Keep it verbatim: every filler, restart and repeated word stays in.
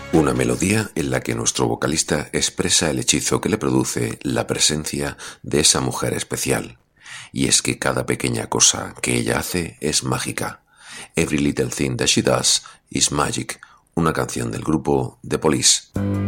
Una melodía en la que nuestro vocalista expresa el hechizo que le produce la presencia de esa mujer especial. Y es que cada pequeña cosa que ella hace es mágica. Every little thing that she does is magic. Una canción del grupo The Police.